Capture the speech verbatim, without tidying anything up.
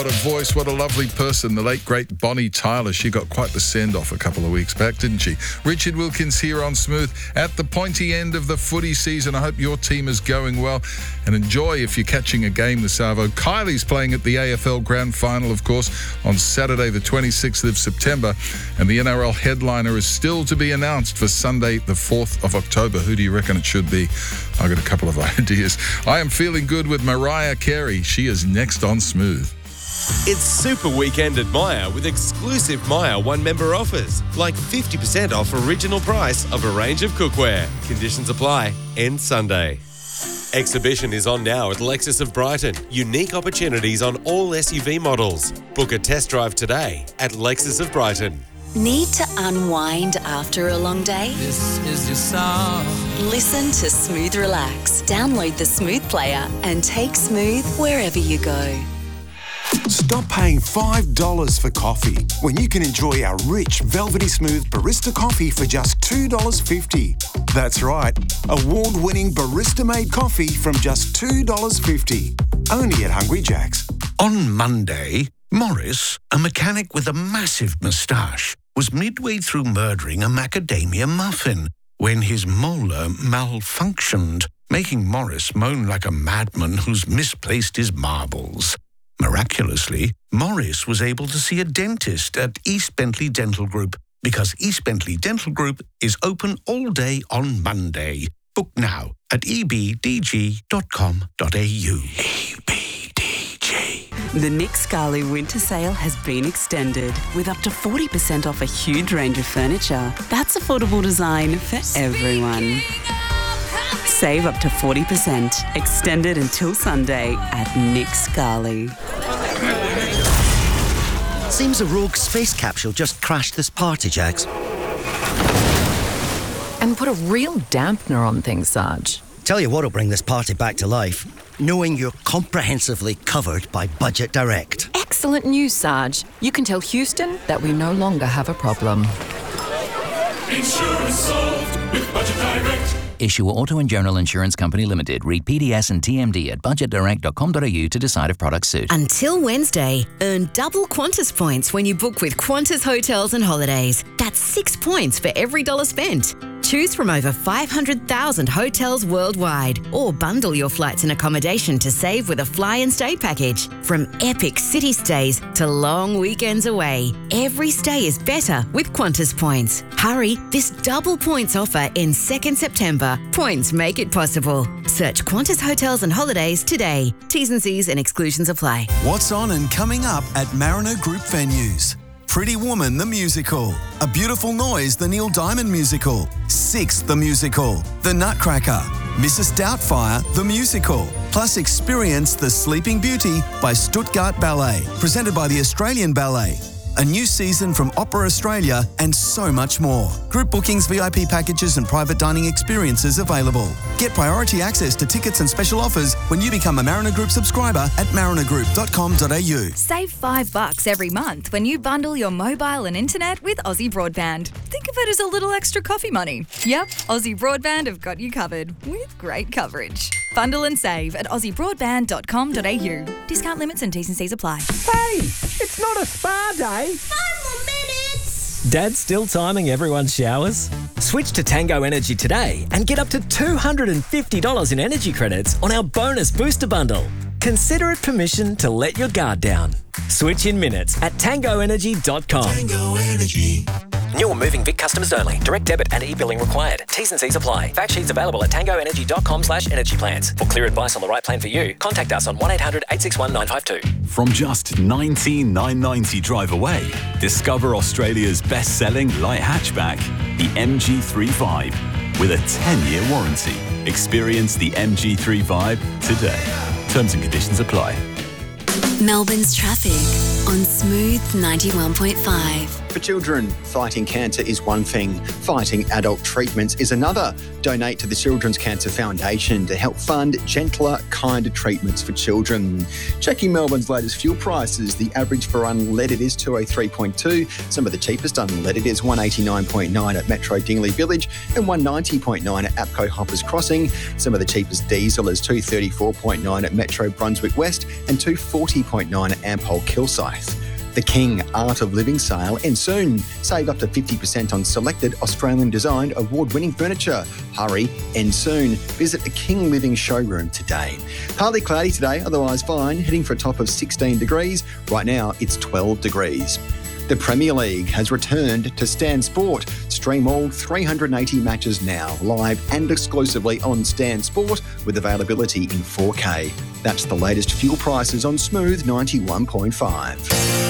What a voice, what a lovely person. The late, great Bonnie Tyler. She got quite the send-off a couple of weeks back, didn't she? Richard Wilkins here on Smooth at the pointy end of the footy season. I hope your team is going well. And enjoy if you're catching a game this Arvo. Kylie's playing at the A F L Grand Final, of course, on Saturday the twenty-sixth of September. And the N R L headliner is still to be announced for Sunday the fourth of October. Who do you reckon it should be? I've got a couple of ideas. I am feeling good with Mariah Carey. She is next on Smooth. It's Super Weekend at Myer with exclusive Myer one-member offers, like fifty percent off original price of a range of cookware. Conditions apply. End Sunday. Exhibition is on now at Lexus of Brighton. Unique opportunities on all S U V models. Book a test drive today at Lexus of Brighton. Need to unwind after a long day? This is your song. Listen to Smooth Relax. Download the Smooth player and take Smooth wherever you go. Stop paying five dollars for coffee when you can enjoy our rich, velvety smooth barista coffee for just two dollars fifty. That's right, award-winning barista-made coffee from just two dollars fifty. Only at Hungry Jack's. On Monday, Morris, a mechanic with a massive moustache, was midway through murdering a macadamia muffin when his molar malfunctioned, making Morris moan like a madman who's misplaced his marbles. Miraculously, Morris was able to see a dentist at East Bentley Dental Group because East Bentley Dental Group is open all day on Monday. Book now at e b d g dot com dot a u. E B D G. The Nick Scali winter sale has been extended with up to forty percent off a huge range of furniture. That's affordable design for everyone. Save up to forty percent. Extended until Sunday at Nick Scali. Seems a rogue space capsule just crashed this party, Jax. And put a real dampener on things, Sarge. Tell you what'll bring this party back to life. Knowing you're comprehensively covered by Budget Direct. Excellent news, Sarge. You can tell Houston that we no longer have a problem. Insurance solved with Budget Direct. Issue Auto and General Insurance Company Limited. Read P D S and T M D at budget direct dot com dot a u to decide if products suit. Until Wednesday, earn double Qantas points when you book with Qantas Hotels and Holidays. That's six points for every dollar spent. Choose from over five hundred thousand hotels worldwide or bundle your flights and accommodation to save with a fly and stay package. From epic city stays to long weekends away, every stay is better with Qantas points. Hurry, this double points offer ends second September. Points make it possible. Search Qantas Hotels and Holidays today. T's and C's and exclusions apply. What's on and coming up at Mariner Group venues? Pretty Woman the Musical, A Beautiful Noise the Neil Diamond Musical, Six the Musical, The Nutcracker, Missus Doubtfire the Musical, plus experience The Sleeping Beauty by Stuttgart Ballet, presented by the Australian Ballet. A new season from Opera Australia and so much more. Group bookings, V I P packages and private dining experiences available. Get priority access to tickets and special offers when you become a Mariner Group subscriber at mariner group dot com dot a u. Save five bucks every month when you bundle your mobile and internet with Aussie Broadband. Think of it as a little extra coffee money. Yep, Aussie Broadband have got you covered with great coverage. Bundle and save at aussie broadband dot com dot a u. Discount limits and T's and C's apply. Hey, it's not a spa day. Five more minutes. Dad's still timing everyone's showers? Switch to Tango Energy today and get up to two hundred fifty dollars in energy credits on our bonus booster bundle. Consider it permission to let your guard down. Switch in minutes at tango energy dot com. Tango Energy. New or moving Vic customers only. Direct debit and e-billing required. T's and C's apply. Fact sheets available at tango energy dot com slash energy plans. For clear advice on the right plan for you, contact us on one eight hundred eight six one nine five two. From just nineteen thousand nine hundred ninety drive away, discover Australia's best-selling light hatchback, the M G three Vibe, with a ten-year warranty. Experience the M G three Vibe today. Terms and conditions apply. Melbourne's traffic on Smooth ninety-one point five. For children, fighting cancer is one thing. Fighting adult treatments is another. Donate to the Children's Cancer Foundation to help fund gentler, kinder treatments for children. Checking Melbourne's latest fuel prices, the average for unleaded is two oh three point two. Some of the cheapest unleaded is one eighty-nine point nine at Metro Dingley Village and one ninety point nine at APCO Hoppers Crossing. Some of the cheapest diesel is two thirty-four point nine at Metro Brunswick West and two forty point nine at Ampol Kilsyth. The King Art of Living sale ends soon. Save up to fifty percent on selected Australian-designed award-winning furniture. Hurry, ends soon. Visit the King Living showroom today. Partly cloudy today, otherwise fine. Heading for a top of sixteen degrees. Right now, it's twelve degrees. The Premier League has returned to Stan Sport. Stream all three hundred eighty matches now, live and exclusively on Stan Sport with availability in four K. That's the latest fuel prices on Smooth ninety-one point five.